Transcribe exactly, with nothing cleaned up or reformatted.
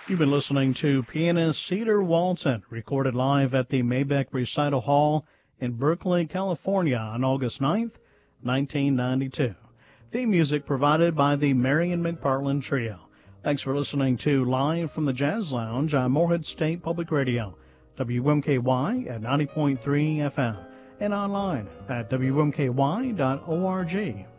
You've been listening to pianist Cedar Walton, recorded live at the Mabeck Recital Hall in Berkeley, California on August ninth, nineteen ninety-two. Theme music provided by the Marion McPartland Trio. Thanks for listening to Live from the Jazz Lounge on Morehead State Public Radio, W M K Y at ninety point three F M, and online at W M K Y dot org.